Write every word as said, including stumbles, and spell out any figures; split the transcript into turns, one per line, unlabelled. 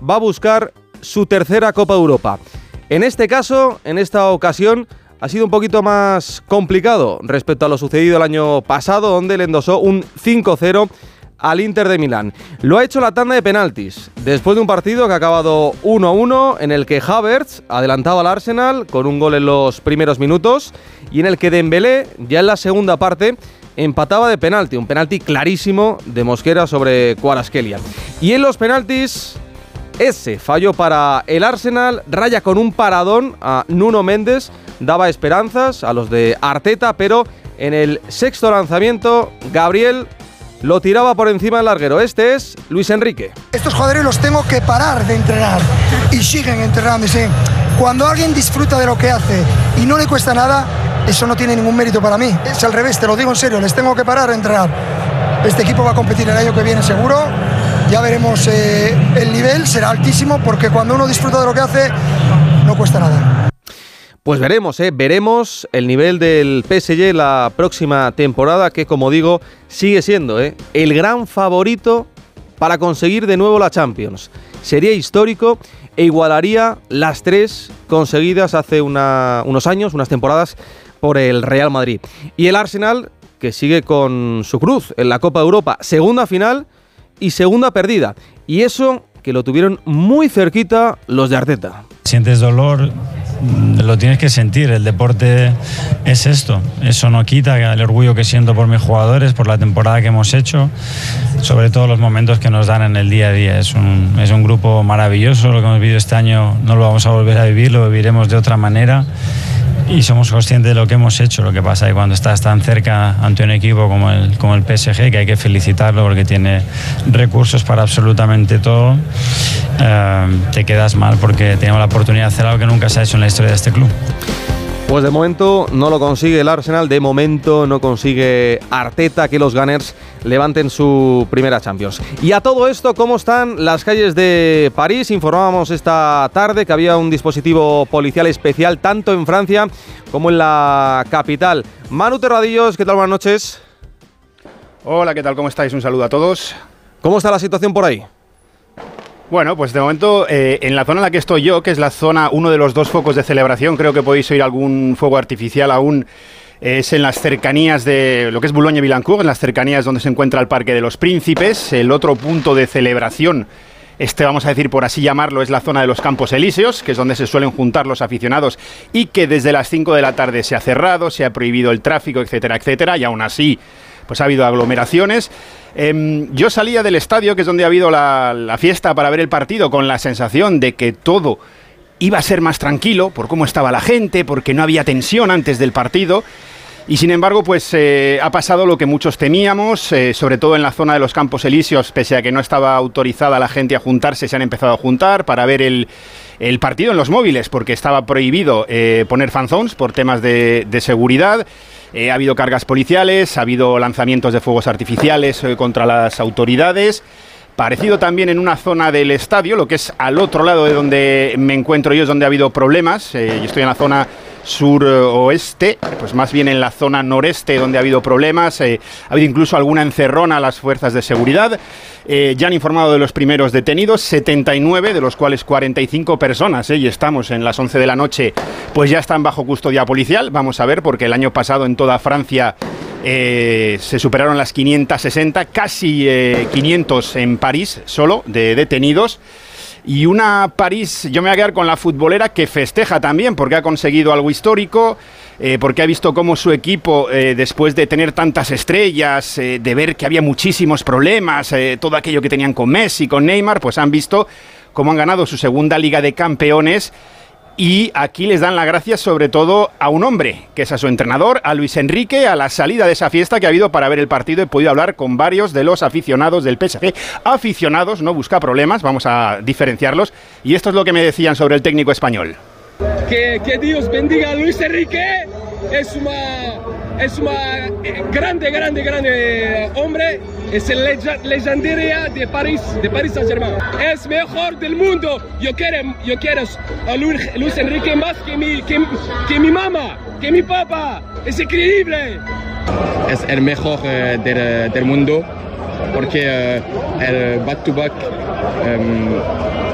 va a buscar su tercera Copa Europa. En este caso, en esta ocasión, ha sido un poquito más complicado respecto a lo sucedido el año pasado, donde le endosó un cinco cero al Inter de Milán. Lo ha hecho la tanda de penaltis, después de un partido que ha acabado uno a uno, en el que Havertz adelantaba al Arsenal con un gol en los primeros minutos, y en el que Dembélé, ya en la segunda parte, empataba de penalti, un penalti clarísimo de Mosquera sobre Kvaratskhelia. Y en los penaltis, ese fallo para el Arsenal, raya con un paradón a Nuno Méndez, daba esperanzas a los de Arteta, pero en el sexto lanzamiento, Gabriel lo tiraba por encima del larguero. Este es Luis Enrique.
Estos jugadores los tengo que parar de entrenar y siguen entrenando. Cuando alguien disfruta de lo que hace y no le cuesta nada, eso no tiene ningún mérito para mí. Es al revés, te lo digo en serio, les tengo que parar de entrenar. Este equipo va a competir el año que viene seguro. Ya veremos, eh, el nivel será altísimo porque cuando uno disfruta de lo que hace, no cuesta nada.
Pues veremos, ¿eh? veremos el nivel del P S G la próxima temporada, que como digo, sigue siendo ¿eh? el gran favorito para conseguir de nuevo la Champions. Sería histórico e igualaría las tres conseguidas hace una, unos años, unas temporadas, por el Real Madrid. Y el Arsenal, que sigue con su cruz en la Copa de Europa, segunda final y segunda perdida. Y eso que lo tuvieron muy cerquita los de Arteta.
Sientes dolor, lo tienes que sentir, el deporte es esto, eso no quita el orgullo que siento por mis jugadores, por la temporada que hemos hecho, sobre todo los momentos que nos dan en el día a día. Es un, es un grupo maravilloso, lo que hemos vivido este año no lo vamos a volver a vivir, lo viviremos de otra manera y somos conscientes de lo que hemos hecho. Lo que pasa es que cuando estás tan cerca ante un equipo como el, como el P S G, que hay que felicitarlo porque tiene recursos para absolutamente todo, eh, te quedas mal porque tenemos la oportunidad de hacer algo que nunca se ha hecho en la historia de este club.
Pues de momento no lo consigue el Arsenal, de momento no consigue Arteta que los Gunners levanten su primera Champions. Y a todo esto, ¿cómo están las calles de París? Informábamos esta tarde que había un dispositivo policial especial tanto en Francia como en la capital. Manu Terradillos, ¿qué tal? Buenas noches.
Hola, ¿qué tal? ¿Cómo estáis? Un saludo a todos.
¿Cómo está la situación por ahí?
Bueno, pues de momento eh, en la zona en la que estoy yo, que es la zona, uno de los dos focos de celebración, creo que podéis oír algún fuego artificial aún, eh, es en las cercanías de lo que es Boulogne-Billancourt, en las cercanías donde se encuentra el Parque de los Príncipes. El otro punto de celebración, este vamos a decir por así llamarlo, es la zona de los Campos Elíseos, que es donde se suelen juntar los aficionados y que desde las cinco de la tarde se ha cerrado, se ha prohibido el tráfico, etcétera, etcétera, y aún así pues ha habido aglomeraciones. Eh, yo salía del estadio, que es donde ha habido la, la fiesta, para ver el partido, con la sensación de que todo iba a ser más tranquilo, por cómo estaba la gente, porque no había tensión antes del partido. Y sin embargo, pues eh, ha pasado lo que muchos temíamos, eh, sobre todo en la zona de los Campos Elíseos, pese a que no estaba autorizada la gente a juntarse, se han empezado a juntar para ver el, el partido en los móviles, porque estaba prohibido eh, poner fanzones por temas de, de seguridad. Eh, ha habido cargas policiales, ha habido lanzamientos de fuegos artificiales eh, contra las autoridades. Parecido también en una zona del estadio, lo que es al otro lado de donde me encuentro yo, es donde ha habido problemas. Eh, yo estoy en la zona suroeste, pues más bien en la zona noreste donde ha habido problemas. Eh, ha habido incluso alguna encerrona a las fuerzas de seguridad. Eh, ya han informado de los primeros detenidos, setenta y nueve, de los cuales cuarenta y cinco personas, eh, y estamos en las once de la noche, pues ya están bajo custodia policial. Vamos a ver, porque el año pasado en toda Francia eh, se superaron las quinientas sesenta, casi eh, quinientos en París solo, de detenidos. Y una París, yo me voy a quedar con la futbolera, que festeja también porque ha conseguido algo histórico, eh, porque ha visto cómo su equipo, eh, después de tener tantas estrellas, eh, de ver que había muchísimos problemas, eh, todo aquello que tenían con Messi, con Neymar, pues han visto cómo han ganado su segunda Liga de Campeones. Y aquí les dan las gracias sobre todo a un hombre, que es a su entrenador, a Luis Enrique, a la salida de esa fiesta que ha habido para ver el partido. He podido hablar con varios de los aficionados del P S G. Aficionados, no busca problemas, vamos a diferenciarlos. Y esto es lo que me decían sobre el técnico español.
Que, que Dios bendiga a Luis Enrique, es una, es una grande, grande, grande hombre, es el legendaria de París, de París Saint-Germain. Es mejor del mundo, yo quiero, yo quiero a Luis, Luis Enrique más que mi, que, que mi mamá, que mi papá, es increíble. Es el mejor uh, del, del mundo, porque uh, el back-to-back um,